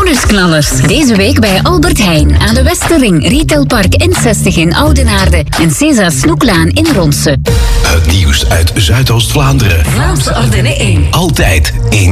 Bonusknallers. Deze week bij Albert Heijn aan de Westerring, Retailpark N60 in Oudenaarde en Cesa Snoeklaan in Ronse. Het nieuws uit Zuidoost-Vlaanderen. Vlaams Ardenne 1. Altijd in